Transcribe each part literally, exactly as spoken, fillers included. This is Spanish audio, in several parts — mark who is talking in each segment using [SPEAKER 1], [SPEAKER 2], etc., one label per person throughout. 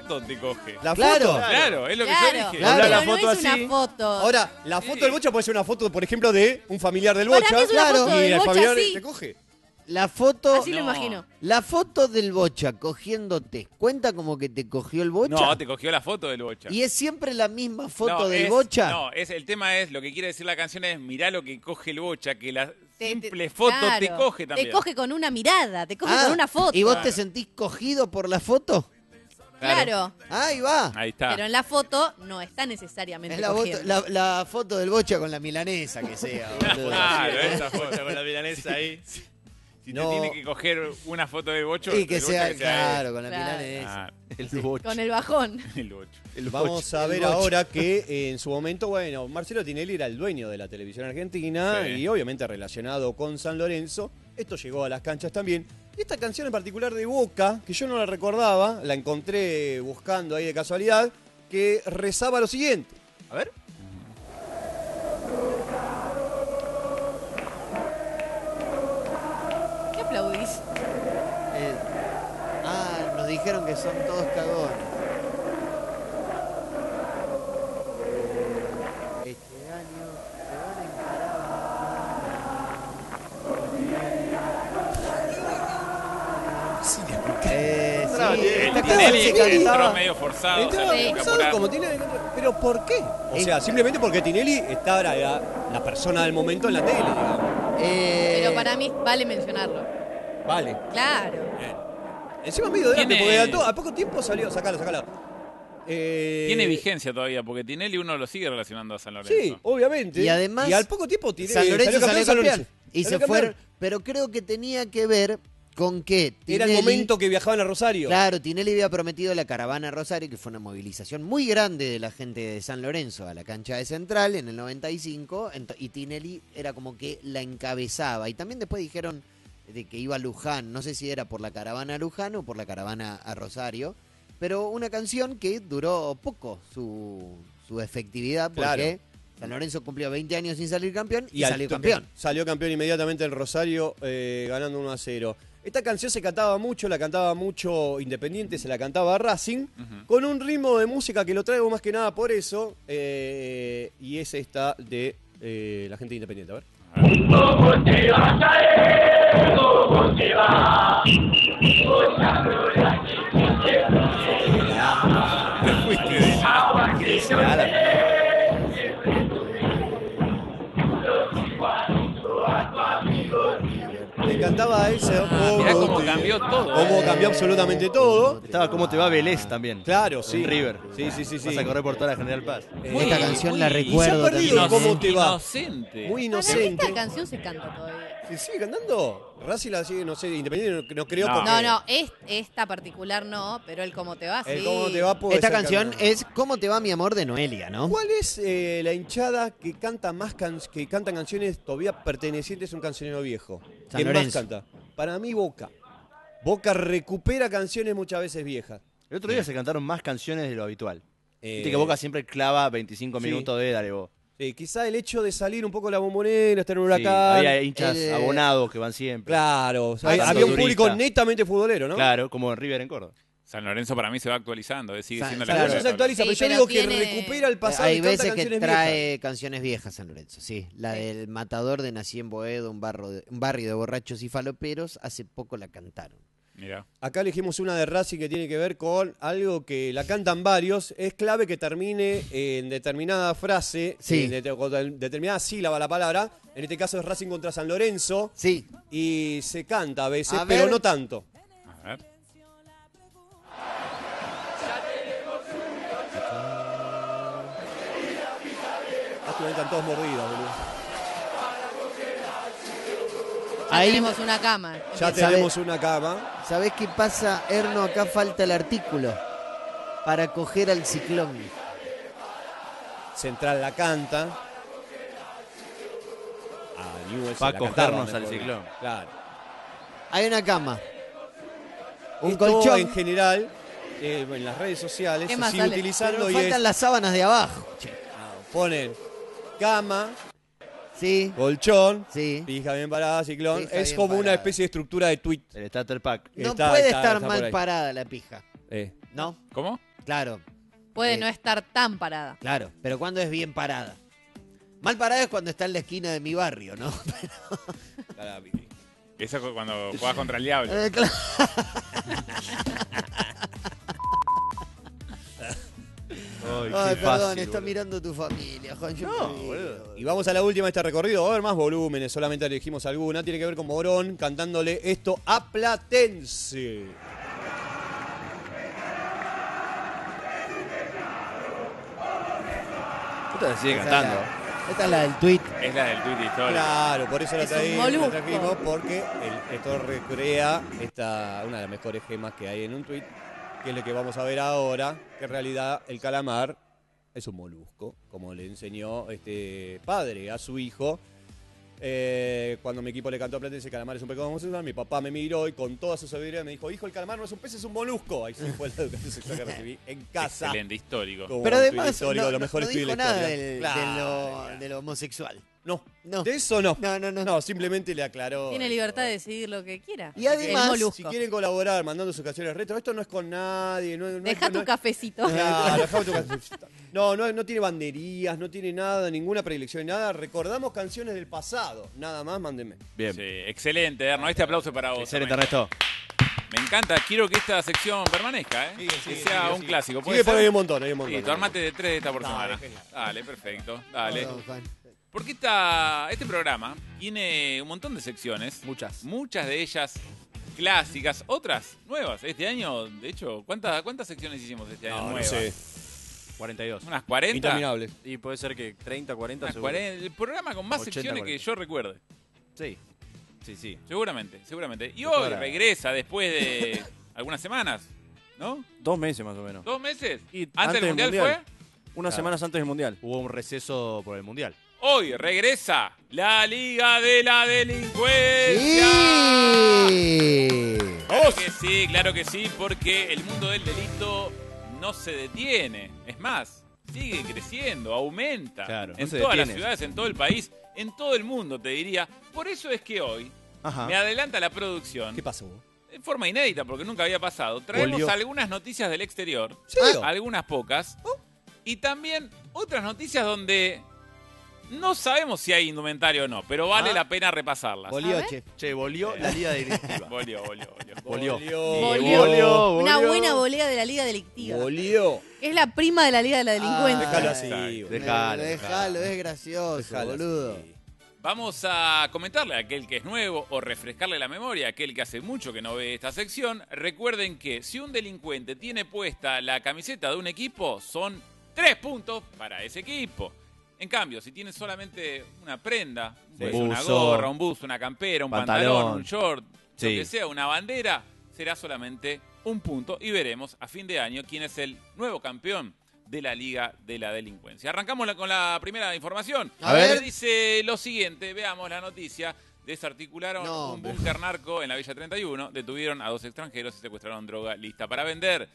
[SPEAKER 1] foto te coge.
[SPEAKER 2] ¿La
[SPEAKER 3] Claro.
[SPEAKER 2] foto?
[SPEAKER 1] Claro, es lo que
[SPEAKER 4] Claro,
[SPEAKER 1] yo dije.
[SPEAKER 3] Claro.
[SPEAKER 4] pero
[SPEAKER 2] la
[SPEAKER 4] no
[SPEAKER 2] foto
[SPEAKER 4] es
[SPEAKER 2] así.
[SPEAKER 4] una foto.
[SPEAKER 2] Ahora, la foto del Bocha puede ser una foto, por ejemplo, de un familiar del
[SPEAKER 4] Para
[SPEAKER 2] Bocha.
[SPEAKER 4] mí es una
[SPEAKER 3] Claro.
[SPEAKER 4] foto
[SPEAKER 2] y
[SPEAKER 4] del
[SPEAKER 2] el
[SPEAKER 4] Bocha
[SPEAKER 2] familiar
[SPEAKER 4] así.
[SPEAKER 2] te coge.
[SPEAKER 3] La foto,
[SPEAKER 4] Así lo
[SPEAKER 1] No.
[SPEAKER 4] imagino.
[SPEAKER 3] la foto del Bocha cogiéndote, ¿cuenta como que te cogió el Bocha?
[SPEAKER 1] No, te cogió la foto del Bocha.
[SPEAKER 3] ¿Y es siempre la misma foto
[SPEAKER 1] No,
[SPEAKER 3] del
[SPEAKER 1] es-
[SPEAKER 3] Bocha?
[SPEAKER 1] No, es, el tema es, lo que quiere decir la canción es, mirá lo que coge el Bocha, que la
[SPEAKER 4] Te-
[SPEAKER 1] simple
[SPEAKER 4] te-
[SPEAKER 1] foto
[SPEAKER 4] claro,
[SPEAKER 1] te coge también.
[SPEAKER 4] Te coge con una mirada, te coge
[SPEAKER 3] Ah,
[SPEAKER 4] con una foto.
[SPEAKER 3] ¿Y vos
[SPEAKER 1] Claro.
[SPEAKER 3] te sentís cogido por la foto?
[SPEAKER 4] Claro.
[SPEAKER 3] Ahí va.
[SPEAKER 1] Ahí está.
[SPEAKER 4] Pero en la foto no está necesariamente
[SPEAKER 3] Es la, foto,
[SPEAKER 4] cogiendo.
[SPEAKER 3] la, la foto del Bocha con la milanesa que sea, boludo.
[SPEAKER 1] Claro, esa foto.
[SPEAKER 2] Con la milanesa ahí.
[SPEAKER 1] Si
[SPEAKER 2] No.
[SPEAKER 1] te tiene que coger una foto del Bocho,
[SPEAKER 3] Y que
[SPEAKER 1] del Bocha
[SPEAKER 3] sea,
[SPEAKER 1] él.
[SPEAKER 3] claro, con la
[SPEAKER 4] Claro.
[SPEAKER 3] milanesa.
[SPEAKER 1] Ah,
[SPEAKER 2] El Bocha.
[SPEAKER 4] Con el bajón.
[SPEAKER 1] el Bocho.
[SPEAKER 2] El Vamos a
[SPEAKER 3] El
[SPEAKER 2] ver
[SPEAKER 3] Bocha.
[SPEAKER 2] ahora que eh, en su momento, bueno, Marcelo Tinelli era el dueño de la televisión argentina
[SPEAKER 1] Sí.
[SPEAKER 2] y obviamente relacionado con San Lorenzo. Esto llegó a las canchas también. Y esta canción en particular de Boca, que yo no la recordaba, la encontré buscando ahí de casualidad, que rezaba lo siguiente. A ver.
[SPEAKER 4] ¿Qué aplaudís?
[SPEAKER 3] Eh, ah, nos dijeron que son todos cagones. Este año se van a Eh, sí,
[SPEAKER 1] El
[SPEAKER 3] esta
[SPEAKER 1] Tinelli
[SPEAKER 3] canción se
[SPEAKER 1] que entró
[SPEAKER 3] cantaba-
[SPEAKER 1] medio forzado.
[SPEAKER 2] Entraba
[SPEAKER 1] salió
[SPEAKER 2] forzado
[SPEAKER 1] Capural.
[SPEAKER 2] como Tinelli. ¿Pero por qué? O
[SPEAKER 3] Eh.
[SPEAKER 2] sea, simplemente porque Tinelli estaba la, la persona del momento en la tele, digamos.
[SPEAKER 3] Eh,
[SPEAKER 4] Pero para mí vale mencionarlo.
[SPEAKER 2] Vale.
[SPEAKER 4] Claro.
[SPEAKER 2] Encima medio delante,
[SPEAKER 1] Tiene-
[SPEAKER 2] porque a, to- a poco tiempo salió. Sacalo, sacalo. Eh,
[SPEAKER 1] Tiene vigencia todavía, porque Tinelli uno lo sigue relacionando a San Lorenzo.
[SPEAKER 2] Sí, obviamente.
[SPEAKER 3] Y además,
[SPEAKER 2] Y al poco tiempo Tinelli
[SPEAKER 3] San Lorenzo salió
[SPEAKER 2] San
[SPEAKER 3] campeón.
[SPEAKER 2] Lorenzo.
[SPEAKER 3] Y
[SPEAKER 2] Salió
[SPEAKER 3] se
[SPEAKER 2] campeón.
[SPEAKER 3] fueron. Pero creo que tenía que ver con que
[SPEAKER 2] Era el
[SPEAKER 3] Tinelli-
[SPEAKER 2] momento que viajaban a Rosario.
[SPEAKER 3] Claro, Tinelli había prometido la caravana a Rosario, que fue una movilización muy grande de la gente de San Lorenzo a la cancha de Central en el noventa y cinco, ent- y Tinelli era como que la encabezaba. Y también después dijeron de que iba a Luján, no sé si era por la caravana a Luján o por la caravana a Rosario, pero una canción que duró poco su, su efectividad, porque
[SPEAKER 2] Claro.
[SPEAKER 3] San Lorenzo cumplió veinte años sin salir campeón y,
[SPEAKER 2] al
[SPEAKER 3] salió
[SPEAKER 2] toque
[SPEAKER 3] campeón.
[SPEAKER 2] Salió campeón inmediatamente el Rosario, eh, ganando uno a cero. Esta canción se cantaba mucho, la cantaba mucho Independiente, se la cantaba Racing,
[SPEAKER 1] Ujú.
[SPEAKER 2] con un ritmo de música que lo traigo más que nada por eso, eh, y es esta de eh, la gente de Independiente. A ver. Me encantaba eso.
[SPEAKER 1] Mirá cómo cambió todo.
[SPEAKER 2] Cómo cambió absolutamente todo.
[SPEAKER 5] Estaba ¿Cómo te va Vélez también?
[SPEAKER 2] Claro, sí.
[SPEAKER 5] En River.
[SPEAKER 2] Sí, sí, sí, sí.
[SPEAKER 5] Vas a correr por toda la General Paz.
[SPEAKER 2] Eh,
[SPEAKER 3] Esta canción la
[SPEAKER 1] muy-
[SPEAKER 3] recuerdo
[SPEAKER 2] y se ha perdido
[SPEAKER 3] también.
[SPEAKER 2] cómo te va.
[SPEAKER 1] Inocente.
[SPEAKER 2] Muy
[SPEAKER 4] Para mí
[SPEAKER 2] inocente.
[SPEAKER 4] esta canción se canta todavía.
[SPEAKER 2] ¿Se sigue cantando? Racing la sigue, no sé, Independiente no, no creo
[SPEAKER 1] No.
[SPEAKER 2] porque...
[SPEAKER 4] No, no, es, esta particular no, pero el cómo te va, sí.
[SPEAKER 2] El cómo te va puede
[SPEAKER 3] Esta
[SPEAKER 2] ser
[SPEAKER 3] canción
[SPEAKER 2] cantado.
[SPEAKER 3] es ¿Cómo te va mi amor? De Noelia, ¿no?
[SPEAKER 2] ¿Cuál es eh, la hinchada que canta más can- que cantan canciones todavía pertenecientes a un cancionero viejo?
[SPEAKER 3] San
[SPEAKER 2] ¿Quién más
[SPEAKER 3] Lorenzo.
[SPEAKER 2] canta? Para mí Boca. Boca recupera canciones muchas veces viejas.
[SPEAKER 5] El otro día se cantaron más canciones de lo habitual.
[SPEAKER 2] Eh,
[SPEAKER 5] Viste que Boca siempre clava veinticinco
[SPEAKER 2] sí.
[SPEAKER 5] minutos de dale vos.
[SPEAKER 2] sí, quizá el hecho de salir un poco de la bombonera, estar en un
[SPEAKER 5] Sí,
[SPEAKER 2] huracán.
[SPEAKER 5] había hinchas
[SPEAKER 3] El-
[SPEAKER 5] abonados que van siempre.
[SPEAKER 2] Claro, o sea,
[SPEAKER 5] Tanto
[SPEAKER 2] había un
[SPEAKER 5] turista.
[SPEAKER 2] público netamente futbolero, ¿no?
[SPEAKER 5] Claro, como en River en Córdoba.
[SPEAKER 1] San Lorenzo para mí se va actualizando, eh, sigue
[SPEAKER 3] San-
[SPEAKER 1] siendo
[SPEAKER 2] San
[SPEAKER 1] la
[SPEAKER 2] Lorenzo se
[SPEAKER 1] escuela de
[SPEAKER 2] actualiza,
[SPEAKER 4] Sí,
[SPEAKER 2] pero yo
[SPEAKER 4] pero
[SPEAKER 2] digo
[SPEAKER 4] tiene-
[SPEAKER 2] que recupera el pasado
[SPEAKER 3] Hay
[SPEAKER 2] y canta
[SPEAKER 3] veces que
[SPEAKER 2] canciones
[SPEAKER 3] trae
[SPEAKER 2] viejas.
[SPEAKER 3] canciones viejas San Lorenzo, sí. La del Matador de Nací en Boedo, un, barro de- un barrio de borrachos y faloperos, hace poco la cantaron.
[SPEAKER 1] todos. Mirá.
[SPEAKER 2] Acá elegimos una de Racing que tiene que ver con algo que la cantan varios. Es clave que termine en determinada frase,
[SPEAKER 3] Sí.
[SPEAKER 2] en det- con determinada sílaba la palabra. En este caso es Racing contra San Lorenzo.
[SPEAKER 3] Sí,
[SPEAKER 2] Y se canta a veces,
[SPEAKER 3] A
[SPEAKER 2] pero
[SPEAKER 3] ver.
[SPEAKER 2] no tanto.
[SPEAKER 1] A ver.
[SPEAKER 2] Estos están todos mordidos, boludo.
[SPEAKER 4] Ya
[SPEAKER 3] Ahí-
[SPEAKER 4] tenemos una cama.
[SPEAKER 2] Ya
[SPEAKER 3] ¿Sabe?
[SPEAKER 2] tenemos una cama.
[SPEAKER 3] ¿sabés qué pasa, Erno? Acá falta el artículo para coger al ciclón.
[SPEAKER 2] Central la canta. Ah, Newell's
[SPEAKER 5] Pa'
[SPEAKER 2] la
[SPEAKER 5] cogernos
[SPEAKER 2] cantaba
[SPEAKER 5] al
[SPEAKER 2] mejor.
[SPEAKER 5] ciclón.
[SPEAKER 2] Claro.
[SPEAKER 3] Hay una cama, un
[SPEAKER 2] Esto,
[SPEAKER 3] colchón,
[SPEAKER 2] en general, eh, en las redes sociales
[SPEAKER 4] ¿Qué
[SPEAKER 2] se
[SPEAKER 4] más
[SPEAKER 2] sigue
[SPEAKER 4] sale?
[SPEAKER 2] utilizando
[SPEAKER 3] pero
[SPEAKER 2] y
[SPEAKER 3] faltan
[SPEAKER 2] es,
[SPEAKER 3] las sábanas de abajo. che.
[SPEAKER 2] ponen cama,
[SPEAKER 3] Sí,
[SPEAKER 2] colchón,
[SPEAKER 3] sí.
[SPEAKER 2] pija bien parada, ciclón.
[SPEAKER 3] Pija
[SPEAKER 2] Es
[SPEAKER 3] bien
[SPEAKER 2] como una
[SPEAKER 3] parada.
[SPEAKER 2] especie de estructura de tweet.
[SPEAKER 5] El starter pack.
[SPEAKER 3] No
[SPEAKER 2] Está-
[SPEAKER 3] puede
[SPEAKER 2] está-
[SPEAKER 3] estar
[SPEAKER 2] está por
[SPEAKER 3] mal
[SPEAKER 2] ahí.
[SPEAKER 3] parada la pija,
[SPEAKER 2] Eh.
[SPEAKER 3] ¿no?
[SPEAKER 1] ¿Cómo?
[SPEAKER 3] Claro,
[SPEAKER 4] Puede
[SPEAKER 3] Eh.
[SPEAKER 4] no estar tan parada.
[SPEAKER 3] claro. Pero ¿cuándo es bien parada? Mal parada es cuando está en la esquina de mi barrio, ¿no?
[SPEAKER 1] Eso es cuando jugás contra el diablo.
[SPEAKER 3] Eh, claro.
[SPEAKER 5] Ay, qué
[SPEAKER 3] Ay, perdón,
[SPEAKER 5] fácil,
[SPEAKER 3] está
[SPEAKER 5] boludo.
[SPEAKER 3] mirando tu familia, Juan. Yo
[SPEAKER 5] No,
[SPEAKER 3] te digo.
[SPEAKER 5] boludo.
[SPEAKER 2] Y vamos a la última de este recorrido. Va a haber más volúmenes, solamente elegimos alguna. Tiene que ver con Morón cantándole esto a Platense.
[SPEAKER 5] Puta, sigue
[SPEAKER 3] Esa es
[SPEAKER 5] cantando.
[SPEAKER 3] la- Esta es la del tweet.
[SPEAKER 1] Es la del tuit histórico.
[SPEAKER 2] Claro, por eso la,
[SPEAKER 4] Es un
[SPEAKER 2] traí- la
[SPEAKER 4] molusco.
[SPEAKER 2] trajimos, porque el, esto recrea esta, una de las mejores gemas que hay en un tweet, que es lo que vamos a ver ahora, que en realidad el calamar es un molusco, como le enseñó este padre a su hijo. Eh, cuando mi equipo le cantó a Platense, calamar es un pecado homosexual, mi papá me miró y con toda su sabiduría me dijo, hijo, el calamar no es un pez, es un molusco. Ahí sí fue la educación sexual que recibí en casa.
[SPEAKER 1] Excelente, histórico.
[SPEAKER 2] Como
[SPEAKER 3] Pero
[SPEAKER 2] un tuit
[SPEAKER 3] además
[SPEAKER 2] histórico,
[SPEAKER 3] no,
[SPEAKER 2] de los
[SPEAKER 3] no-
[SPEAKER 2] mejores
[SPEAKER 3] no
[SPEAKER 2] tuits de
[SPEAKER 3] dijo
[SPEAKER 2] la
[SPEAKER 3] nada
[SPEAKER 2] historia.
[SPEAKER 3] del- de,
[SPEAKER 2] Claro.
[SPEAKER 3] lo, de lo homosexual.
[SPEAKER 2] No,
[SPEAKER 3] No.
[SPEAKER 2] de eso no.
[SPEAKER 3] No, no, no.
[SPEAKER 2] No, simplemente le aclaró.
[SPEAKER 4] Tiene libertad de decidir lo que quiera.
[SPEAKER 3] Y además,
[SPEAKER 4] El molusco.
[SPEAKER 2] Si quieren colaborar mandando sus canciones retro, esto no es con nadie. No, no
[SPEAKER 4] Deja
[SPEAKER 2] es, no
[SPEAKER 4] tu
[SPEAKER 2] es-
[SPEAKER 4] cafecito.
[SPEAKER 2] Claro, dejá tu cafecito. No, no, no tiene banderías, no tiene nada, ninguna predilección, nada. Recordamos canciones del pasado. Nada más, mándenme.
[SPEAKER 5] Bien.
[SPEAKER 1] Sí, excelente, Erno. Este aplauso para vos.
[SPEAKER 5] Excelente,
[SPEAKER 1] Ernesto.
[SPEAKER 5] Ernesto.
[SPEAKER 1] Me encanta. Quiero que esta sección permanezca, ¿eh?
[SPEAKER 2] Sigue, sigue,
[SPEAKER 1] que sea
[SPEAKER 2] sigue,
[SPEAKER 1] un
[SPEAKER 2] sigue.
[SPEAKER 1] clásico. ¿Puede
[SPEAKER 2] Sigue, porque hay
[SPEAKER 1] ser?
[SPEAKER 2] un montón, hay un montón.
[SPEAKER 1] Sí, tu armate de tres de esta por
[SPEAKER 2] Dale,
[SPEAKER 1] semana.
[SPEAKER 2] genial.
[SPEAKER 1] Dale, perfecto. Dale.
[SPEAKER 3] Perdón, Juan.
[SPEAKER 1] Porque esta, este programa tiene un montón de secciones.
[SPEAKER 5] Muchas.
[SPEAKER 1] Muchas de ellas clásicas, otras nuevas. Este año, de hecho, ¿cuántas, cuántas secciones hicimos este año
[SPEAKER 2] No, no
[SPEAKER 1] nuevas?
[SPEAKER 2] sé.
[SPEAKER 5] cuarenta y dos.
[SPEAKER 1] Unas cuarenta.
[SPEAKER 2] Interminables.
[SPEAKER 5] Y puede ser que treinta, cuarenta,
[SPEAKER 1] Unas
[SPEAKER 5] seguro.
[SPEAKER 1] cuarenta. El programa con más
[SPEAKER 5] ochenta,
[SPEAKER 1] secciones que
[SPEAKER 5] cuarenta.
[SPEAKER 1] yo recuerde.
[SPEAKER 5] Sí. Sí, sí.
[SPEAKER 1] Seguramente, seguramente. Y
[SPEAKER 5] De
[SPEAKER 1] hoy
[SPEAKER 5] toda la-
[SPEAKER 1] regresa después de algunas semanas, ¿no?
[SPEAKER 5] Dos meses más o menos.
[SPEAKER 1] ¿Dos meses?
[SPEAKER 5] Y
[SPEAKER 1] ¿Antes del Mundial, fue?
[SPEAKER 5] Unas
[SPEAKER 1] Claro.
[SPEAKER 5] semanas antes del Mundial. Hubo un receso por el Mundial.
[SPEAKER 1] Hoy regresa la Liga de la Delincuencia.
[SPEAKER 3] Sí.
[SPEAKER 1] Claro que sí, claro que sí, porque el mundo del delito no se detiene. Es más, sigue creciendo, aumenta.
[SPEAKER 5] Claro, no
[SPEAKER 1] en
[SPEAKER 5] se
[SPEAKER 1] todas las
[SPEAKER 5] detiene.
[SPEAKER 1] ciudades, en todo el país, en todo el mundo, te diría. Por eso es que hoy
[SPEAKER 5] Ajá.
[SPEAKER 1] me adelanta la producción.
[SPEAKER 2] ¿Qué pasó?
[SPEAKER 1] De forma inédita, porque nunca había pasado. Traemos
[SPEAKER 5] Volvió.
[SPEAKER 1] algunas noticias del exterior.
[SPEAKER 2] ¿Serio?
[SPEAKER 1] Algunas pocas. Y también otras noticias donde no sabemos si hay indumentario o no, pero vale
[SPEAKER 5] Ah.
[SPEAKER 1] la pena repasarlas.
[SPEAKER 3] Bolioche.
[SPEAKER 5] Che, volvió la Liga Delictiva.
[SPEAKER 1] Volvió, volvió, volvió.
[SPEAKER 5] Volvió.
[SPEAKER 4] Volvió.
[SPEAKER 5] Volvió,
[SPEAKER 4] Una
[SPEAKER 5] volvió.
[SPEAKER 4] buena volea de la Liga Delictiva.
[SPEAKER 2] Volvió.
[SPEAKER 4] Que es la prima de la Liga de la Delincuencia.
[SPEAKER 2] Déjalo
[SPEAKER 3] Ah,
[SPEAKER 2] así.
[SPEAKER 1] exacto.
[SPEAKER 2] boludo.
[SPEAKER 5] Dejalo,
[SPEAKER 3] Déjalo, es gracioso,
[SPEAKER 2] Déjalo
[SPEAKER 3] boludo.
[SPEAKER 2] así.
[SPEAKER 1] Vamos a comentarle a aquel que es nuevo o refrescarle la memoria a aquel que hace mucho que no ve esta sección. Recuerden que si un delincuente tiene puesta la camiseta de un equipo, son tres puntos para ese equipo. En cambio, si tiene solamente una prenda, puede ser una
[SPEAKER 5] Buzo.
[SPEAKER 1] gorra, un buzo, una campera, un pantalón,
[SPEAKER 5] Pantalón.
[SPEAKER 1] un short,
[SPEAKER 5] Sí.
[SPEAKER 1] lo que sea, una bandera, será solamente un punto y veremos a fin de año quién es el nuevo campeón de la Liga de la Delincuencia. Arrancamos la- con la primera información.
[SPEAKER 3] A ver.
[SPEAKER 1] Dice lo siguiente, veamos la noticia. Desarticularon
[SPEAKER 3] No,
[SPEAKER 1] un
[SPEAKER 3] hombre.
[SPEAKER 1] búnker narco en la Villa treinta y uno, detuvieron a dos extranjeros y secuestraron droga lista para vender.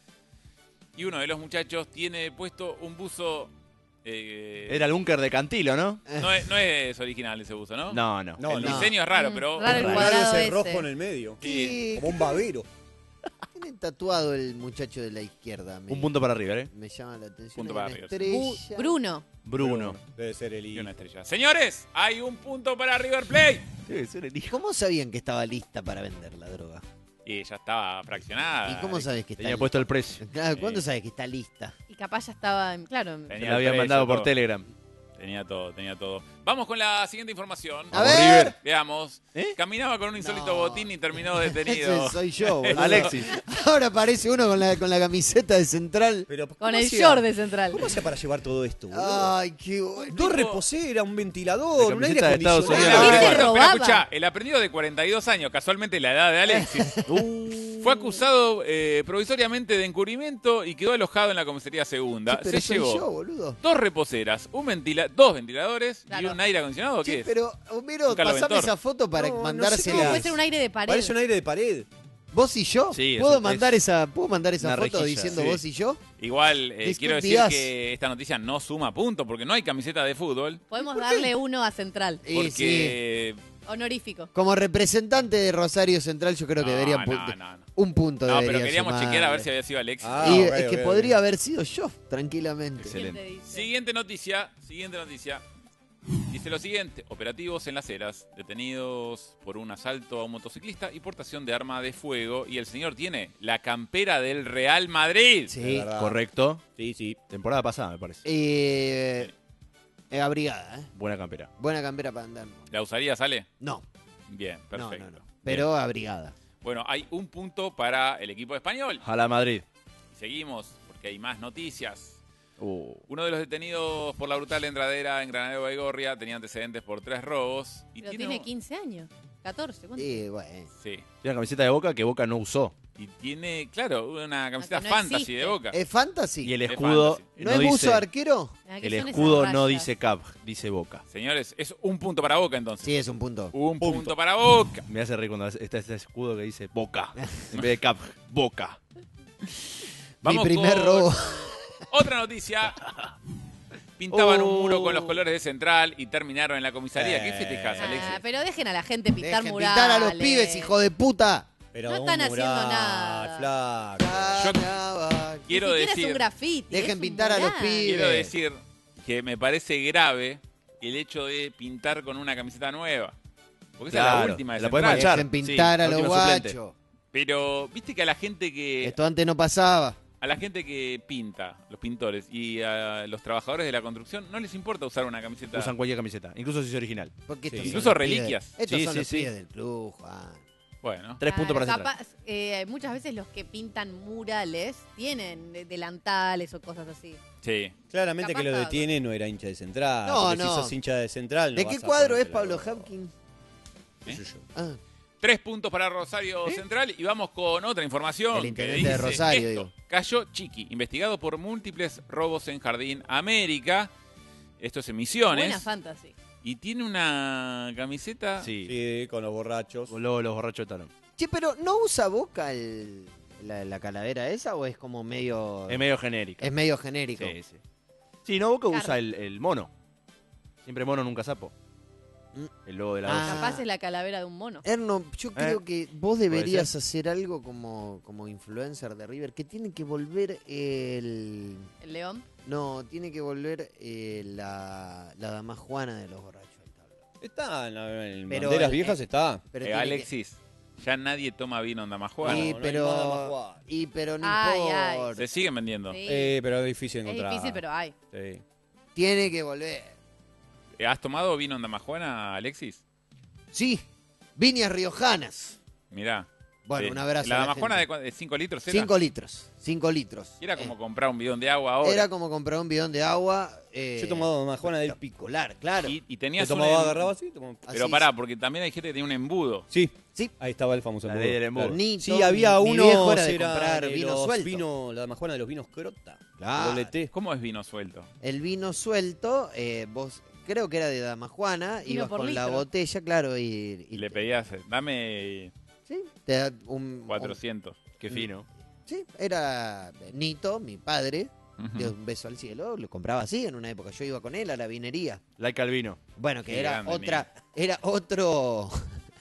[SPEAKER 1] Y uno de los muchachos tiene puesto un buzo... eh,
[SPEAKER 5] Era el búnker de Cantilo, ¿no?
[SPEAKER 1] no, es, no es original ese buzo, ¿no?
[SPEAKER 5] No, no.
[SPEAKER 2] No,
[SPEAKER 1] el
[SPEAKER 2] no.
[SPEAKER 1] diseño es raro,
[SPEAKER 4] Mm,
[SPEAKER 1] pero...
[SPEAKER 4] raro el
[SPEAKER 2] Raro
[SPEAKER 4] cuadrado
[SPEAKER 2] ese
[SPEAKER 4] ese.
[SPEAKER 2] rojo en el medio.
[SPEAKER 3] Sí.
[SPEAKER 2] Como un babero.
[SPEAKER 3] Tiene tatuado el muchacho de la izquierda. Me,
[SPEAKER 5] Un punto para River, ¿eh?
[SPEAKER 3] me llama la atención.
[SPEAKER 1] Punto
[SPEAKER 3] Hay
[SPEAKER 1] para
[SPEAKER 3] una
[SPEAKER 1] River.
[SPEAKER 4] Bu-
[SPEAKER 3] estrella.
[SPEAKER 4] Bruno.
[SPEAKER 5] Bruno.
[SPEAKER 2] Debe ser el
[SPEAKER 1] Y
[SPEAKER 2] hijo.
[SPEAKER 1] una estrella. Señores, hay un punto para River Plate.
[SPEAKER 5] Debe ser el hijo.
[SPEAKER 3] ¿Cómo sabían que estaba lista para vender la droga?
[SPEAKER 1] Y ya estaba fraccionada.
[SPEAKER 3] ¿Y cómo sabes que está
[SPEAKER 5] Tenía
[SPEAKER 3] lista?
[SPEAKER 5] puesto el precio.
[SPEAKER 3] Claro, ¿cuándo
[SPEAKER 1] Sí.
[SPEAKER 3] sabes que está lista?
[SPEAKER 4] Y capaz ya estaba, en- claro, en-
[SPEAKER 1] Tenía
[SPEAKER 5] Me la habían
[SPEAKER 1] el
[SPEAKER 5] mandado
[SPEAKER 1] precio,
[SPEAKER 5] por
[SPEAKER 1] todo.
[SPEAKER 5] Telegram.
[SPEAKER 1] Tenía todo, tenía todo. Vamos con la siguiente información.
[SPEAKER 3] A ver.
[SPEAKER 1] Veamos.
[SPEAKER 5] ¿Eh?
[SPEAKER 1] Caminaba con un insólito
[SPEAKER 3] No.
[SPEAKER 1] botín y terminó detenido.
[SPEAKER 3] Ese soy yo, boludo.
[SPEAKER 5] Alexis.
[SPEAKER 3] Ahora aparece uno con la, con la camiseta de Central.
[SPEAKER 2] Pero, ¿cómo
[SPEAKER 4] con el
[SPEAKER 2] hacía-
[SPEAKER 4] short de Central.
[SPEAKER 2] ¿Cómo hacía para llevar todo esto, boludo?
[SPEAKER 3] Ay, qué bueno.
[SPEAKER 2] Dos reposeras, un ventilador,
[SPEAKER 5] La
[SPEAKER 2] un aire
[SPEAKER 5] camiseta de Estados
[SPEAKER 1] El
[SPEAKER 5] Unidos.
[SPEAKER 4] ¿Qué
[SPEAKER 2] acondicionado.
[SPEAKER 4] se
[SPEAKER 1] aprendido, pero
[SPEAKER 4] robaba?
[SPEAKER 1] escuchá, el aprendido de cuarenta y dos años, casualmente la edad de Alexis, fue acusado eh, provisoriamente de encubrimiento y quedó alojado en la comisaría segunda.
[SPEAKER 3] Sí, pero
[SPEAKER 1] Se
[SPEAKER 3] soy
[SPEAKER 1] llevó
[SPEAKER 3] yo, boludo.
[SPEAKER 1] dos reposeras, un ventila dos ventiladores
[SPEAKER 4] Claro.
[SPEAKER 1] y un aire acondicionado. ¿Qué
[SPEAKER 3] Sí,
[SPEAKER 1] es?
[SPEAKER 3] pero, Homero,
[SPEAKER 1] Un
[SPEAKER 3] pasame
[SPEAKER 1] caloventor.
[SPEAKER 3] esa foto para
[SPEAKER 2] No, no sé
[SPEAKER 3] mandársela.
[SPEAKER 2] cómo
[SPEAKER 4] Puede ser un aire de pared.
[SPEAKER 2] Parece un aire de pared.
[SPEAKER 3] ¿Vos y yo?
[SPEAKER 5] Sí,
[SPEAKER 3] ¿Puedo
[SPEAKER 5] eso
[SPEAKER 3] mandar
[SPEAKER 5] es
[SPEAKER 3] esa, ¿puedo mandar esa
[SPEAKER 5] una
[SPEAKER 3] foto
[SPEAKER 5] rejilla,
[SPEAKER 3] diciendo
[SPEAKER 1] sí.
[SPEAKER 3] vos y yo?
[SPEAKER 1] Igual eh,
[SPEAKER 3] Qué
[SPEAKER 1] quiero decir
[SPEAKER 3] estupidez.
[SPEAKER 1] que esta noticia no suma puntos porque no hay camiseta de fútbol.
[SPEAKER 4] Podemos darle uno a Central.
[SPEAKER 3] Y sí.
[SPEAKER 1] Porque
[SPEAKER 4] Honorífico.
[SPEAKER 3] Como representante de Rosario Central, yo creo que
[SPEAKER 1] No,
[SPEAKER 3] deberían
[SPEAKER 1] no,
[SPEAKER 3] pu-
[SPEAKER 1] no, no.
[SPEAKER 3] un punto
[SPEAKER 1] No,
[SPEAKER 3] debería
[SPEAKER 1] pero queríamos
[SPEAKER 3] sumarle.
[SPEAKER 1] chequear a ver si había sido Alexis.
[SPEAKER 2] Ah,
[SPEAKER 3] y
[SPEAKER 2] ok,
[SPEAKER 3] es que
[SPEAKER 2] ok,
[SPEAKER 3] podría
[SPEAKER 2] ok.
[SPEAKER 3] haber sido yo, tranquilamente.
[SPEAKER 5] Excelente.
[SPEAKER 4] ¿Quién te dice?
[SPEAKER 1] Siguiente noticia, siguiente noticia. Dice lo siguiente, operativos en las eras, detenidos por un asalto a un motociclista y portación de arma de fuego. Y el señor tiene la campera del Real Madrid.
[SPEAKER 2] De
[SPEAKER 3] Sí.
[SPEAKER 2] verdad.
[SPEAKER 5] Correcto.
[SPEAKER 2] Sí, sí.
[SPEAKER 5] Temporada pasada, me parece.
[SPEAKER 3] Eh, eh, abrigada, ¿eh?
[SPEAKER 5] Buena campera.
[SPEAKER 3] Buena campera para andar.
[SPEAKER 1] ¿La usaría, sale?
[SPEAKER 3] No,
[SPEAKER 1] Bien,
[SPEAKER 3] no,
[SPEAKER 1] perfecto.
[SPEAKER 3] no, no. Pero abrigada.
[SPEAKER 1] Bueno, hay un punto para el equipo español.
[SPEAKER 5] A la Madrid.
[SPEAKER 1] Y seguimos, porque hay más noticias.
[SPEAKER 5] Uh,
[SPEAKER 1] Uno de los detenidos por la brutal entradera en Granadero Baigorria tenía antecedentes por tres robos. Y
[SPEAKER 4] Pero
[SPEAKER 1] tiene,
[SPEAKER 4] tiene quince años. catorce, ¿cuánto?
[SPEAKER 3] Sí, bueno.
[SPEAKER 1] Sí.
[SPEAKER 5] Tiene una camiseta de Boca que Boca no usó.
[SPEAKER 1] Y tiene, claro, una camiseta
[SPEAKER 4] no
[SPEAKER 1] fantasy
[SPEAKER 4] existe.
[SPEAKER 1] de Boca.
[SPEAKER 3] ¿Es fantasy?
[SPEAKER 5] Y el
[SPEAKER 1] Es
[SPEAKER 5] escudo
[SPEAKER 1] fantasy.
[SPEAKER 3] ¿No
[SPEAKER 5] no
[SPEAKER 3] es buzo
[SPEAKER 5] dice,
[SPEAKER 3] arquero?
[SPEAKER 4] Ah, que
[SPEAKER 5] el
[SPEAKER 4] son esas
[SPEAKER 5] escudo no
[SPEAKER 4] rayas.
[SPEAKER 5] dice Cap, dice Boca.
[SPEAKER 1] Señores, es un punto para Boca entonces.
[SPEAKER 3] Sí, es un punto.
[SPEAKER 1] Un punto.
[SPEAKER 2] Punto.
[SPEAKER 1] para Boca.
[SPEAKER 5] Me hace reír cuando está este escudo que dice Boca. En vez de Cap, Boca.
[SPEAKER 1] Vamos
[SPEAKER 3] Mi primer
[SPEAKER 1] con
[SPEAKER 3] robo.
[SPEAKER 1] Otra noticia. Pintaban un
[SPEAKER 5] Oh.
[SPEAKER 1] muro con los colores de Central y terminaron en la comisaría. ¿Qué
[SPEAKER 2] Eh.
[SPEAKER 1] festejás, Alexis?
[SPEAKER 4] Ah, pero dejen a la gente pintar
[SPEAKER 3] Dejen
[SPEAKER 4] murales.
[SPEAKER 3] pintar a los pibes, hijo de puta.
[SPEAKER 2] Pero
[SPEAKER 4] No
[SPEAKER 2] un
[SPEAKER 4] están haciendo
[SPEAKER 2] mural,
[SPEAKER 4] nada.
[SPEAKER 2] flaco.
[SPEAKER 1] Yo
[SPEAKER 3] Carnaval.
[SPEAKER 1] quiero
[SPEAKER 4] Ni siquiera
[SPEAKER 1] decir,
[SPEAKER 4] es un graffiti.
[SPEAKER 3] Dejen
[SPEAKER 4] es un
[SPEAKER 3] pintar a los
[SPEAKER 4] mural.
[SPEAKER 3] pibes.
[SPEAKER 1] quiero decir que me parece grave el hecho de pintar con una camiseta nueva. Porque esa es la
[SPEAKER 5] Claro,
[SPEAKER 1] última de
[SPEAKER 5] la pueden
[SPEAKER 1] Central.
[SPEAKER 5] manchar.
[SPEAKER 3] Dejen pintar
[SPEAKER 5] Sí,
[SPEAKER 3] a los
[SPEAKER 5] último suplente.
[SPEAKER 3] guachos.
[SPEAKER 1] Pero viste que a la gente que
[SPEAKER 3] Esto antes no pasaba.
[SPEAKER 1] a la gente que pinta, los pintores y a los trabajadores de la construcción no les importa usar una camiseta.
[SPEAKER 5] Usan cualquier camiseta, incluso si es original.
[SPEAKER 3] Porque estos
[SPEAKER 2] Sí.
[SPEAKER 3] son
[SPEAKER 1] Incluso
[SPEAKER 3] los
[SPEAKER 1] reliquias.
[SPEAKER 3] pibes- Estos
[SPEAKER 5] Sí,
[SPEAKER 3] son
[SPEAKER 5] sí,
[SPEAKER 3] los
[SPEAKER 5] sí.
[SPEAKER 3] pibes del club, Juan.
[SPEAKER 1] Bueno,
[SPEAKER 5] Tres puntos para
[SPEAKER 4] Claro,
[SPEAKER 5] Central.
[SPEAKER 4] capaz, eh, muchas veces los que pintan murales tienen de- delantales o cosas así.
[SPEAKER 1] sí.
[SPEAKER 2] Claramente
[SPEAKER 4] Capaz
[SPEAKER 2] que lo
[SPEAKER 4] cada-
[SPEAKER 2] detiene no era hincha de Central.
[SPEAKER 3] No,
[SPEAKER 2] porque
[SPEAKER 3] no.
[SPEAKER 2] Si sos hincha de Central, no
[SPEAKER 3] ¿De
[SPEAKER 2] vas
[SPEAKER 3] qué
[SPEAKER 2] a
[SPEAKER 3] cuadro es
[SPEAKER 2] ponértela.
[SPEAKER 3] Pablo Hapkin?
[SPEAKER 2] Qué sé yo.
[SPEAKER 3] Ah,
[SPEAKER 1] Tres puntos para Rosario Central y vamos con otra información.
[SPEAKER 3] El
[SPEAKER 1] que
[SPEAKER 3] intendente de
[SPEAKER 1] dice
[SPEAKER 3] Rosario,
[SPEAKER 1] esto.
[SPEAKER 3] digo.
[SPEAKER 1] Cayó Chiqui, investigado por múltiples robos en Jardín América. Esto es en Misiones.
[SPEAKER 4] Buena fantasy.
[SPEAKER 1] Y tiene una camiseta.
[SPEAKER 5] Sí.
[SPEAKER 2] Sí, con los borrachos.
[SPEAKER 5] Luego los borrachos de Talón.
[SPEAKER 3] che, pero ¿no usa Boca el, la, la calavera esa o es como medio...
[SPEAKER 5] Es medio genérico.
[SPEAKER 3] es medio genérico?
[SPEAKER 5] Sí, sí. Sí, no, Boca
[SPEAKER 4] Car-
[SPEAKER 5] usa el, el mono. Siempre mono, nunca sapo.
[SPEAKER 3] Mm.
[SPEAKER 5] El logo de la
[SPEAKER 3] Ah.
[SPEAKER 5] doce.
[SPEAKER 4] Capaz es la calavera de un mono.
[SPEAKER 3] Erno, yo creo
[SPEAKER 5] Eh,
[SPEAKER 3] que vos deberías
[SPEAKER 5] ser.
[SPEAKER 3] hacer algo como, como influencer de River, que tiene que volver el...
[SPEAKER 4] El león.
[SPEAKER 3] No, tiene que volver eh, la, la dama Juana de los borrachos del tablero.
[SPEAKER 2] Está en, la- en
[SPEAKER 3] Pero
[SPEAKER 2] banderas
[SPEAKER 3] el-
[SPEAKER 2] viejas, está.
[SPEAKER 3] Pero
[SPEAKER 1] Eh,
[SPEAKER 3] tiene que-
[SPEAKER 1] Alexis, ya nadie toma vino en Damajuana.
[SPEAKER 2] No,
[SPEAKER 3] y,
[SPEAKER 2] no hay
[SPEAKER 3] pero,
[SPEAKER 2] nada más Juana.
[SPEAKER 3] y pero no
[SPEAKER 4] Ay, ay.
[SPEAKER 3] importa.
[SPEAKER 1] Se siguen vendiendo.
[SPEAKER 4] Sí.
[SPEAKER 2] Eh, pero es difícil
[SPEAKER 4] es
[SPEAKER 2] encontrar.
[SPEAKER 4] difícil, pero hay.
[SPEAKER 2] Sí.
[SPEAKER 3] Tiene que volver.
[SPEAKER 1] Eh, ¿Has tomado vino en Damajuana, Alexis?
[SPEAKER 3] Sí, viñas riojanas.
[SPEAKER 1] Mirá.
[SPEAKER 3] Bueno,
[SPEAKER 1] Sí.
[SPEAKER 3] un abrazo.
[SPEAKER 1] ¿La
[SPEAKER 3] a
[SPEAKER 1] Damajuana
[SPEAKER 3] gente.
[SPEAKER 1] de cinco litros era?
[SPEAKER 3] Cinco litros. Cinco litros.
[SPEAKER 1] Y era como
[SPEAKER 3] Eh,
[SPEAKER 1] comprar un bidón de agua ahora.
[SPEAKER 3] era como comprar un bidón de agua. Eh,
[SPEAKER 2] Yo he tomado más Juana del Pico.
[SPEAKER 3] Espectacular, claro.
[SPEAKER 1] Y, y
[SPEAKER 2] ¿Te
[SPEAKER 1] tenías un
[SPEAKER 2] tomaba,
[SPEAKER 1] em-
[SPEAKER 2] agarraba así? Tomaba-
[SPEAKER 1] Pero
[SPEAKER 3] Así
[SPEAKER 1] pará,
[SPEAKER 3] es.
[SPEAKER 1] porque también hay gente que tenía un embudo.
[SPEAKER 2] Sí,
[SPEAKER 3] Sí.
[SPEAKER 2] ahí estaba el famoso
[SPEAKER 5] La
[SPEAKER 2] embudo.
[SPEAKER 5] ley del embudo.
[SPEAKER 2] Claro.
[SPEAKER 3] Nito,
[SPEAKER 2] Sí, había
[SPEAKER 3] mi- mi
[SPEAKER 2] uno
[SPEAKER 3] viejo era de
[SPEAKER 2] era
[SPEAKER 3] comprar
[SPEAKER 2] de
[SPEAKER 3] vino
[SPEAKER 2] los
[SPEAKER 3] suelto.
[SPEAKER 2] vino- la Damajuana de los vinos Crota.
[SPEAKER 3] Claro.
[SPEAKER 2] Doble T.
[SPEAKER 1] ¿Cómo es vino suelto?
[SPEAKER 3] El vino suelto, eh, vos creo que era de Dama Juana,
[SPEAKER 4] Vino
[SPEAKER 3] ibas
[SPEAKER 4] por
[SPEAKER 3] con la
[SPEAKER 4] litro.
[SPEAKER 3] botella, claro, y, y
[SPEAKER 1] Y le
[SPEAKER 3] te-
[SPEAKER 1] pedías, eh, dame
[SPEAKER 3] sí, te da un,
[SPEAKER 1] cuatrocientos.
[SPEAKER 5] Qué fino.
[SPEAKER 3] un- sí, era Nito, mi padre,
[SPEAKER 1] Ujú.
[SPEAKER 3] de un beso al cielo, lo compraba así en una época. Yo iba con él a la vinería.
[SPEAKER 5] Like al vino.
[SPEAKER 3] Bueno, que
[SPEAKER 1] Qué
[SPEAKER 3] era
[SPEAKER 1] grande,
[SPEAKER 3] otra, era otro,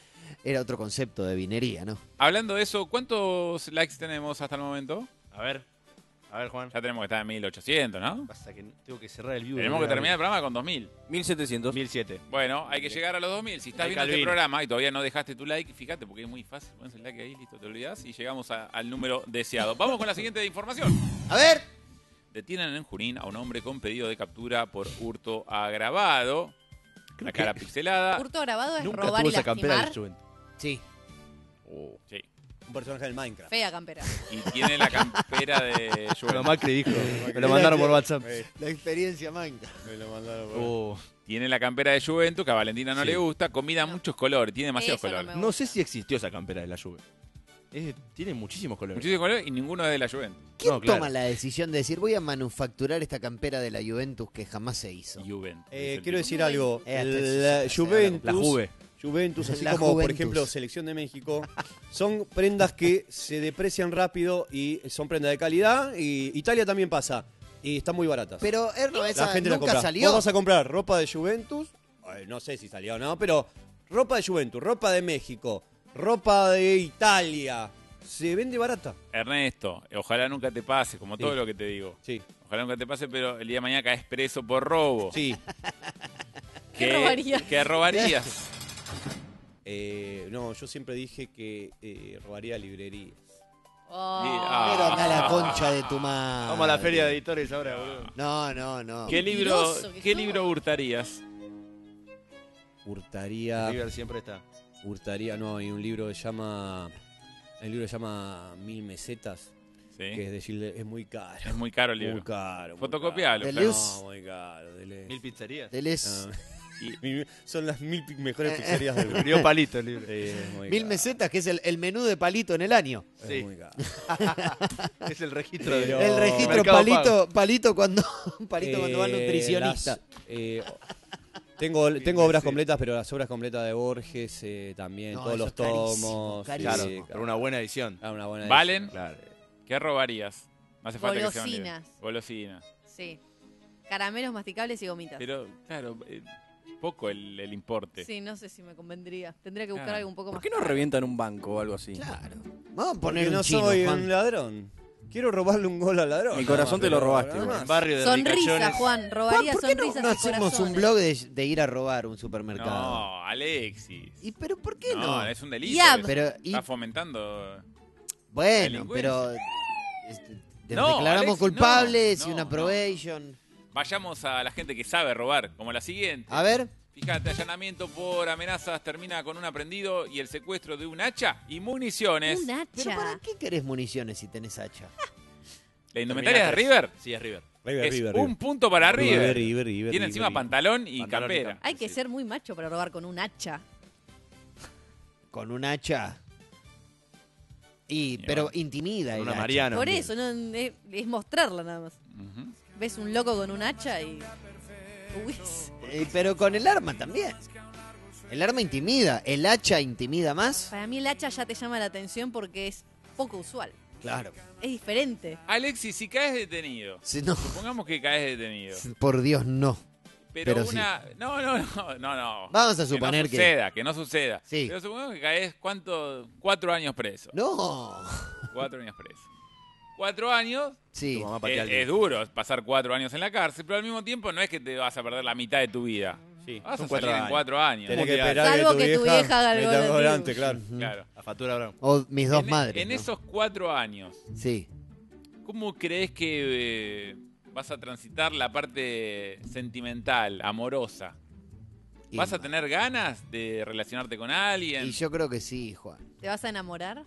[SPEAKER 3] era otro concepto de vinería, ¿no?
[SPEAKER 1] Hablando de eso, ¿cuántos likes tenemos hasta el momento?
[SPEAKER 5] A ver. A ver, Juan.
[SPEAKER 1] Ya tenemos que estar en mil ochocientos, ¿no?
[SPEAKER 5] Pasa que tengo que cerrar el view.
[SPEAKER 1] Tenemos que terminar el programa con dos mil.
[SPEAKER 6] mil setecientos.
[SPEAKER 5] mil siete.
[SPEAKER 1] Bueno, hay que llegar a los dos mil. Si estás
[SPEAKER 5] Like
[SPEAKER 1] viendo
[SPEAKER 5] al
[SPEAKER 1] este
[SPEAKER 5] vino.
[SPEAKER 1] programa y todavía no dejaste tu like, fíjate porque es muy fácil. Pones el like ahí, listo, te olvidás y llegamos a- al número deseado. Vamos con la siguiente información.
[SPEAKER 3] A ver,
[SPEAKER 1] Detienen en Junín a un hombre con pedido de captura por hurto agravado. La cara pixelada.
[SPEAKER 4] Hurto grabado es
[SPEAKER 5] Nunca
[SPEAKER 4] robar
[SPEAKER 5] tuvo
[SPEAKER 4] y
[SPEAKER 5] esa campera
[SPEAKER 4] lastimar.
[SPEAKER 5] del Juventus.
[SPEAKER 3] sí,
[SPEAKER 1] Sí.
[SPEAKER 2] Un personaje del Minecraft.
[SPEAKER 4] Fea campera.
[SPEAKER 1] Y tiene la campera de
[SPEAKER 5] Lo
[SPEAKER 1] Juventus.
[SPEAKER 5] Macri dijo. Me lo mandaron por WhatsApp.
[SPEAKER 2] Eh,
[SPEAKER 3] la experiencia manca.
[SPEAKER 2] me lo mandaron por-
[SPEAKER 5] Oh,
[SPEAKER 1] Tiene la campera de Juventus, que a Valentina no
[SPEAKER 5] Sí.
[SPEAKER 1] le gusta. Combina
[SPEAKER 4] No.
[SPEAKER 1] muchos colores, tiene demasiados
[SPEAKER 4] Eso no
[SPEAKER 1] colores.
[SPEAKER 4] me
[SPEAKER 5] no sé si existió esa campera de la Juve. Es- tiene muchísimos colores.
[SPEAKER 1] Muchísimos colores y ninguno es de la Juventus.
[SPEAKER 3] ¿Quién
[SPEAKER 5] No, claro.
[SPEAKER 3] toma la decisión de decir voy a manufacturar esta campera de la Juventus que jamás se hizo?
[SPEAKER 1] Juventus.
[SPEAKER 2] Eh,
[SPEAKER 1] dice el
[SPEAKER 2] quiero
[SPEAKER 1] tipo.
[SPEAKER 2] decir algo.
[SPEAKER 3] Eh,
[SPEAKER 2] El,
[SPEAKER 3] hasta-
[SPEAKER 2] la
[SPEAKER 3] hasta-
[SPEAKER 2] Juventus,
[SPEAKER 5] La Juve.
[SPEAKER 2] Juventus, así
[SPEAKER 3] La
[SPEAKER 2] como por
[SPEAKER 3] Juventus.
[SPEAKER 2] ejemplo Selección de México, son prendas que se deprecian rápido y son prendas de calidad. Y Italia también pasa. Y están muy baratas.
[SPEAKER 3] Pero Erno,
[SPEAKER 2] la
[SPEAKER 3] esa
[SPEAKER 2] gente la
[SPEAKER 3] nunca
[SPEAKER 2] compra.
[SPEAKER 3] salió.
[SPEAKER 2] Vos vas a comprar ropa de Juventus. eh, No sé si salió o no, pero ropa de Juventus, ropa de México, ropa de Italia, se vende barata.
[SPEAKER 1] Ernesto, ojalá nunca te pase, como
[SPEAKER 2] Sí.
[SPEAKER 1] todo lo que te digo.
[SPEAKER 2] Sí,
[SPEAKER 1] Ojalá nunca te pase, pero el día de mañana caes preso por robo.
[SPEAKER 2] sí.
[SPEAKER 4] ¿Qué robarías?
[SPEAKER 1] ¿Qué robarías?
[SPEAKER 2] Eh, no, yo siempre dije que eh, robaría librerías.
[SPEAKER 4] Oh.
[SPEAKER 1] Ah.
[SPEAKER 3] Pero acá la concha de tu madre.
[SPEAKER 5] Vamos a la feria de editores ahora, boludo.
[SPEAKER 3] No, no, no.
[SPEAKER 1] ¿Qué libro,
[SPEAKER 4] Mentiroso que
[SPEAKER 1] ¿qué
[SPEAKER 4] sos.
[SPEAKER 1] libro hurtarías?
[SPEAKER 2] Hurtaría,
[SPEAKER 5] River siempre está.
[SPEAKER 2] hurtaría, no, hay un libro que se llama, el libro se llama Mil Mesetas,
[SPEAKER 1] Sí.
[SPEAKER 2] que es de Gilles, es muy caro.
[SPEAKER 1] Es muy caro el libro.
[SPEAKER 2] Muy caro. muy
[SPEAKER 1] Fotocopialo.
[SPEAKER 3] De
[SPEAKER 2] caro.
[SPEAKER 3] Luz.
[SPEAKER 2] No, muy caro. Deleuze.
[SPEAKER 5] Mil pizzerías.
[SPEAKER 3] Deleuze.
[SPEAKER 2] Ah, y- son las mil pi- mejores pizzerías del mundo.
[SPEAKER 5] Río Palito el libro.
[SPEAKER 2] Sí, es muy
[SPEAKER 3] Mil
[SPEAKER 2] caro.
[SPEAKER 3] mesetas, que es el, el menú de palito en el año.
[SPEAKER 2] Es
[SPEAKER 5] Sí.
[SPEAKER 2] muy caro.
[SPEAKER 5] Es el registro de...
[SPEAKER 2] Pero-
[SPEAKER 3] El registro
[SPEAKER 5] Mercado
[SPEAKER 3] palito, palito cuando palito cuando va al
[SPEAKER 2] Eh,
[SPEAKER 3] nutricionista.
[SPEAKER 2] las, eh, tengo tengo obras completas, pero las obras completas de Borges eh, también,
[SPEAKER 3] No,
[SPEAKER 2] todos
[SPEAKER 3] eso
[SPEAKER 2] los
[SPEAKER 3] es carísimo,
[SPEAKER 2] tomos.
[SPEAKER 3] carísimo.
[SPEAKER 5] Claro,
[SPEAKER 2] sí,
[SPEAKER 5] por una buena edición.
[SPEAKER 2] Ah, una buena
[SPEAKER 1] ¿Valen?
[SPEAKER 2] edición, Claro.
[SPEAKER 1] ¿Qué robarías? No hace falta que sea un libro.
[SPEAKER 4] Golosinas.
[SPEAKER 1] Golosinas.
[SPEAKER 4] Sí. Caramelos masticables y gomitas.
[SPEAKER 1] Pero, claro, eh, poco el, el importe.
[SPEAKER 4] Sí, no sé si me convendría. Tendría que buscar
[SPEAKER 1] Claro.
[SPEAKER 4] algo un poco
[SPEAKER 6] ¿Por
[SPEAKER 4] más
[SPEAKER 6] qué no
[SPEAKER 4] caro.
[SPEAKER 6] revientan un banco o algo así?
[SPEAKER 3] Claro. Vamos a poner
[SPEAKER 2] Porque
[SPEAKER 3] un
[SPEAKER 2] no
[SPEAKER 3] chino,
[SPEAKER 2] soy
[SPEAKER 3] Juan.
[SPEAKER 2] un ladrón. Quiero robarle un gol al ladrón.
[SPEAKER 6] Mi
[SPEAKER 2] nada
[SPEAKER 6] corazón
[SPEAKER 2] más,
[SPEAKER 6] te lo
[SPEAKER 2] pero
[SPEAKER 6] robaste,
[SPEAKER 2] nada
[SPEAKER 6] igual.
[SPEAKER 2] más.
[SPEAKER 5] Barrio de
[SPEAKER 4] Sonrisa,
[SPEAKER 5] ricachones.
[SPEAKER 4] Juan.
[SPEAKER 3] Juan,
[SPEAKER 4] Robaría
[SPEAKER 3] ¿por qué no,
[SPEAKER 4] sonrisas
[SPEAKER 3] no
[SPEAKER 4] y
[SPEAKER 3] hacemos
[SPEAKER 4] corazones.
[SPEAKER 3] un blog de, de ir a robar un supermercado?
[SPEAKER 1] No, Alexis.
[SPEAKER 3] ¿Y pero por qué no?
[SPEAKER 1] No, es un delito.
[SPEAKER 4] Ya,
[SPEAKER 1] eso.
[SPEAKER 3] Pero, y-
[SPEAKER 1] Está fomentando.
[SPEAKER 3] bueno,
[SPEAKER 1] delincuencia.
[SPEAKER 3] pero este, te
[SPEAKER 1] No,
[SPEAKER 3] declaramos
[SPEAKER 1] Alexis,
[SPEAKER 3] culpables
[SPEAKER 1] no,
[SPEAKER 3] y
[SPEAKER 1] no,
[SPEAKER 3] una
[SPEAKER 1] no.
[SPEAKER 3] probation.
[SPEAKER 1] Vayamos a la gente que sabe robar, como la siguiente.
[SPEAKER 3] A ver,
[SPEAKER 1] Fíjate, allanamiento por amenazas termina con un aprendido y el secuestro de un hacha y municiones.
[SPEAKER 4] Un
[SPEAKER 3] pero
[SPEAKER 4] hacha.
[SPEAKER 3] ¿para qué querés municiones si tenés hacha?
[SPEAKER 1] La indumentaria de River
[SPEAKER 5] Sí, es River.
[SPEAKER 2] River,
[SPEAKER 1] es
[SPEAKER 2] River,
[SPEAKER 1] un
[SPEAKER 2] River.
[SPEAKER 1] punto para River.
[SPEAKER 2] River, River, River,
[SPEAKER 1] Tiene
[SPEAKER 2] River,
[SPEAKER 1] encima
[SPEAKER 2] River.
[SPEAKER 1] pantalón y
[SPEAKER 5] Pantalón y
[SPEAKER 1] campera.
[SPEAKER 5] campera.
[SPEAKER 4] Hay que
[SPEAKER 5] Sí.
[SPEAKER 4] ser muy macho para robar con un hacha.
[SPEAKER 3] Con un hacha. Y,
[SPEAKER 1] Y
[SPEAKER 3] pero
[SPEAKER 1] bueno.
[SPEAKER 3] intimida el
[SPEAKER 5] Una
[SPEAKER 3] hacha.
[SPEAKER 5] Mariana.
[SPEAKER 4] Por eso, no, es, es mostrarla nada más.
[SPEAKER 1] Ujú.
[SPEAKER 4] Ves un loco con un hacha y... Uy,
[SPEAKER 3] Eh, pero con el arma también. El arma intimida. El hacha intimida más.
[SPEAKER 4] para mí el hacha ya te llama la atención porque es poco usual.
[SPEAKER 3] Claro.
[SPEAKER 4] Es diferente.
[SPEAKER 1] Alexis, si caes detenido,
[SPEAKER 3] Si no,
[SPEAKER 1] supongamos que caes detenido,
[SPEAKER 3] por Dios, no.
[SPEAKER 1] pero,
[SPEAKER 3] Pero sí.
[SPEAKER 1] una... No, no, no, no, no.
[SPEAKER 3] Vamos a suponer
[SPEAKER 1] que...
[SPEAKER 3] que-
[SPEAKER 1] no suceda, que no suceda.
[SPEAKER 3] Sí.
[SPEAKER 1] Pero supongamos que caes, ¿cuánto? Cuatro años preso.
[SPEAKER 3] No.
[SPEAKER 1] Cuatro años preso. Cuatro años,
[SPEAKER 3] Sí.
[SPEAKER 5] Tu mamá
[SPEAKER 1] es,
[SPEAKER 5] patea al
[SPEAKER 1] es duro pasar cuatro años en la cárcel, pero al mismo tiempo no es que te vas a perder la mitad de tu vida.
[SPEAKER 2] Sí.
[SPEAKER 1] Vas
[SPEAKER 5] Son
[SPEAKER 1] a
[SPEAKER 5] cuatro
[SPEAKER 1] salir en
[SPEAKER 5] años.
[SPEAKER 1] cuatro años.
[SPEAKER 2] Tenés que
[SPEAKER 5] Mundial.
[SPEAKER 2] esperar
[SPEAKER 4] Salvo
[SPEAKER 2] que tu
[SPEAKER 4] que tu
[SPEAKER 2] vieja,
[SPEAKER 4] vieja haga el
[SPEAKER 2] meta
[SPEAKER 4] gol
[SPEAKER 2] un
[SPEAKER 4] en
[SPEAKER 2] volante,
[SPEAKER 4] vivo.
[SPEAKER 2] claro.
[SPEAKER 1] Claro.
[SPEAKER 5] A factura Brown.
[SPEAKER 3] O mis dos
[SPEAKER 1] en,
[SPEAKER 3] madres.
[SPEAKER 1] En
[SPEAKER 3] ¿no?
[SPEAKER 1] esos cuatro años,
[SPEAKER 3] Sí.
[SPEAKER 1] ¿cómo crees que eh, vas a transitar la parte sentimental, amorosa?
[SPEAKER 3] Y-
[SPEAKER 1] ¿Vas a tener ganas de relacionarte con alguien?
[SPEAKER 3] Y yo creo que sí, Juan.
[SPEAKER 4] ¿Te vas a enamorar?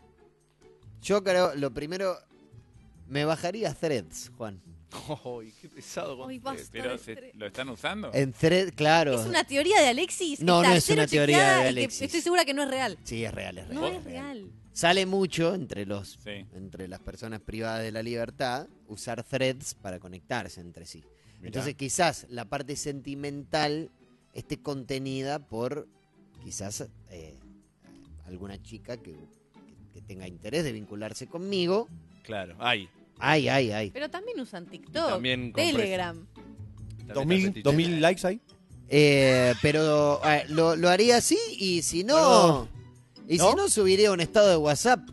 [SPEAKER 3] Yo creo, lo primero, me bajaría Threads, Juan.
[SPEAKER 5] Ay, qué pesado. con
[SPEAKER 4] Ay,
[SPEAKER 5] usted.
[SPEAKER 4] basta
[SPEAKER 1] ¿Pero
[SPEAKER 4] de
[SPEAKER 1] se-
[SPEAKER 4] estre-
[SPEAKER 1] lo están usando?
[SPEAKER 3] En Threads, claro.
[SPEAKER 4] Es una teoría de Alexis.
[SPEAKER 3] No,
[SPEAKER 4] está
[SPEAKER 3] no es
[SPEAKER 4] cero
[SPEAKER 3] una teoría
[SPEAKER 4] chequeada
[SPEAKER 3] de
[SPEAKER 4] y que
[SPEAKER 3] Alexis.
[SPEAKER 4] estoy segura que no es real.
[SPEAKER 3] Sí, es real, es real.
[SPEAKER 4] No es real.
[SPEAKER 3] Sale mucho entre los
[SPEAKER 1] Sí.
[SPEAKER 3] entre las personas privadas de la libertad usar Threads para conectarse entre sí.
[SPEAKER 1] Mirá.
[SPEAKER 3] Entonces quizás la parte sentimental esté contenida por quizás eh, alguna chica que, que- que tenga interés de vincularse conmigo.
[SPEAKER 5] Claro, ay.
[SPEAKER 3] Ay, ay, ay.
[SPEAKER 4] Pero también usan
[SPEAKER 5] Y
[SPEAKER 4] TikTok,
[SPEAKER 5] también con
[SPEAKER 4] Telegram.
[SPEAKER 2] Dos mil, dos mil likes ahí.
[SPEAKER 3] Eh, pero eh, lo, lo haría así y si no...
[SPEAKER 2] Perdón.
[SPEAKER 3] Y
[SPEAKER 2] ¿No?
[SPEAKER 3] si no, subiría un estado de WhatsApp.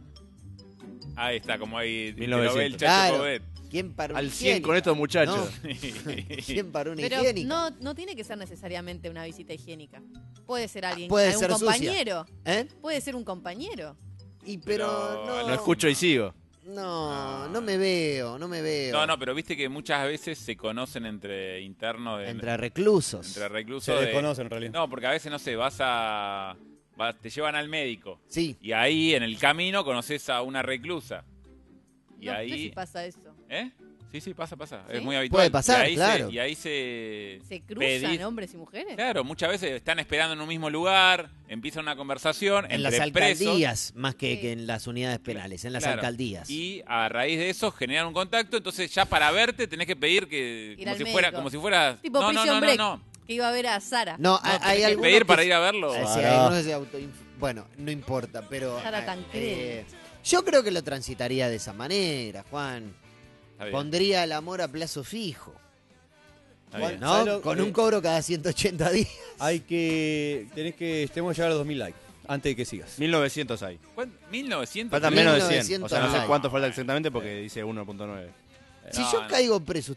[SPEAKER 1] Ahí está, como ahí te
[SPEAKER 5] mil
[SPEAKER 1] lo ve el
[SPEAKER 5] novecientos.
[SPEAKER 1] Chacho
[SPEAKER 3] Claro.
[SPEAKER 1] Coudet.
[SPEAKER 3] ¿Quién para una
[SPEAKER 5] Al cien
[SPEAKER 3] higiénica?
[SPEAKER 5] con estos muchachos.
[SPEAKER 3] ¿No? ¿Quién para una
[SPEAKER 4] Pero
[SPEAKER 3] higiénica?
[SPEAKER 4] no, no tiene que ser necesariamente una visita higiénica. Puede ser alguien,
[SPEAKER 3] puede
[SPEAKER 4] algún
[SPEAKER 3] ser sucia.
[SPEAKER 4] compañero.
[SPEAKER 3] ¿Eh?
[SPEAKER 4] Puede ser un compañero.
[SPEAKER 3] Y pero,
[SPEAKER 1] Pero
[SPEAKER 3] no,
[SPEAKER 5] No escucho y sigo.
[SPEAKER 3] No, no me veo, no me veo.
[SPEAKER 1] No, no, pero viste que muchas veces se conocen entre internos, de-
[SPEAKER 3] Entre reclusos.
[SPEAKER 1] entre
[SPEAKER 2] Se
[SPEAKER 1] reclusos. de-
[SPEAKER 2] desconocen en realidad.
[SPEAKER 1] No, porque a veces, no sé, vas a... vas- te llevan al médico
[SPEAKER 3] Sí.
[SPEAKER 1] y ahí en el camino conoces a una reclusa. Y
[SPEAKER 4] No
[SPEAKER 1] ahí...
[SPEAKER 4] sé si pasa eso.
[SPEAKER 1] ¿Eh? Sí, sí, pasa, pasa.
[SPEAKER 4] ¿Sí?
[SPEAKER 1] Es muy habitual.
[SPEAKER 3] Puede pasar,
[SPEAKER 1] y ahí
[SPEAKER 3] claro.
[SPEAKER 1] Se, y ahí se...
[SPEAKER 4] ¿Se cruzan
[SPEAKER 1] pedís-
[SPEAKER 4] hombres y mujeres?
[SPEAKER 1] Claro, muchas veces están esperando en un mismo lugar, empieza una conversación
[SPEAKER 3] En las
[SPEAKER 1] entre presos.
[SPEAKER 3] alcaldías, más que,
[SPEAKER 4] Sí.
[SPEAKER 3] que en las unidades penales, en las
[SPEAKER 1] Claro.
[SPEAKER 3] alcaldías.
[SPEAKER 1] Y a raíz de eso generan un contacto, entonces ya para verte tenés que pedir que
[SPEAKER 4] Ir
[SPEAKER 1] como
[SPEAKER 4] al
[SPEAKER 1] si fuera,
[SPEAKER 4] médico.
[SPEAKER 1] como si fuera
[SPEAKER 4] Tipo
[SPEAKER 1] no, no,
[SPEAKER 4] Prison
[SPEAKER 1] no, no,
[SPEAKER 4] Break.
[SPEAKER 1] no.
[SPEAKER 4] Que iba a ver a Sara.
[SPEAKER 3] No,
[SPEAKER 1] No,
[SPEAKER 3] hay,
[SPEAKER 1] tenés
[SPEAKER 3] hay
[SPEAKER 1] que
[SPEAKER 3] algunos
[SPEAKER 1] pedir
[SPEAKER 3] que
[SPEAKER 1] para
[SPEAKER 3] se-
[SPEAKER 1] ir a verlo.
[SPEAKER 3] eh, sí,
[SPEAKER 2] Pará.
[SPEAKER 3] hay algunos que se autoinf- Bueno, no importa, pero...
[SPEAKER 4] Sara Tancredi.
[SPEAKER 3] eh, yo creo que lo transitaría de esa manera, Juan.
[SPEAKER 1] Está bien.
[SPEAKER 3] Pondría el amor a plazo fijo.
[SPEAKER 5] Está bien.
[SPEAKER 3] ¿No?
[SPEAKER 2] ¿Sabes lo-
[SPEAKER 3] Con
[SPEAKER 2] eh,
[SPEAKER 3] un cobro cada ciento ochenta días.
[SPEAKER 2] Hay que. Tenés que. Tenemos que llegar a los dos mil likes antes de que sigas.
[SPEAKER 5] mil novecientos hay.
[SPEAKER 1] ¿Cuánto? mil novecientos.
[SPEAKER 5] Faltan menos de cien. O
[SPEAKER 3] novecientos
[SPEAKER 5] sea, no sé
[SPEAKER 3] likes.
[SPEAKER 5] cuánto falta exactamente porque dice uno punto nueve.
[SPEAKER 3] Si
[SPEAKER 1] No,
[SPEAKER 3] yo
[SPEAKER 1] no.
[SPEAKER 3] caigo preso,